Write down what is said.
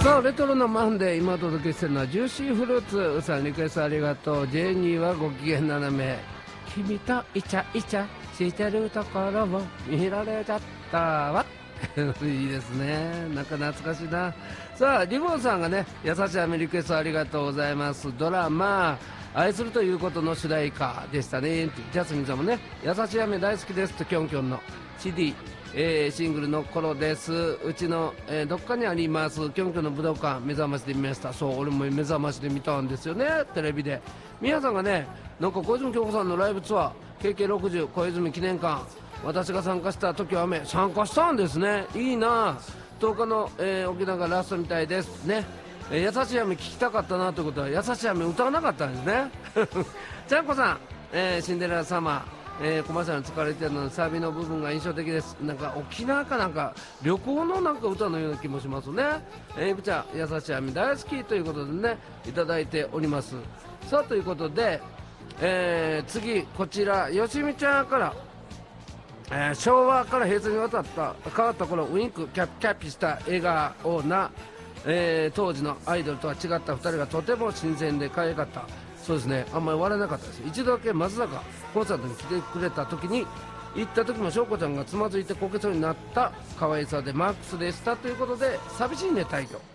さあレトロなマンデー、今お届けしてるのはジューシーフルーツ。うさんリクエストありがとう。ジェニーはご機嫌斜め、君とイチャイチャしてるところを見られちゃったわいいですね、なんか懐かしいな。さあリボンさんがね、優しい雨リクエストありがとうございます。ドラマ愛するということの主題歌でしたね。ジャスミンさんもね、優しい雨大好きですとキョンキョンの CD、シングルの頃です。うちの、どっかにありますキョンキョンの武道館、目覚ましで見ました。そう、俺も目覚ましで見たんですよね、テレビで。皆さんがね、なんか小泉京子さんのライブツアー KK60 小泉記念館、私が参加した時は雨、参加したんですね。いいな。10日の、沖縄がラストみたいですね。優しい雨聞きたかったなということは、優しい雨歌わなかったんですねちゃんこさん、シンデレラサマー、コマーシャルに使われているのでサビの部分が印象的です。なんか沖縄かなんか旅行のなんか歌のような気もしますね。ぶちゃん優しい雨大好きということでね、いただいております。さあということで、次こちらよしみちゃんから、昭和から平成に変わった頃、ウインクキャピした笑顔な、当時のアイドルとは違った2人がとても新鮮で可愛かった。そうですね、あんまり笑えなかったです。一度だけ松坂コンサートに来てくれた時に、行った時も翔子ちゃんがつまずいてこけそうになった可愛さでマックスでしたということで、寂しいね太陽。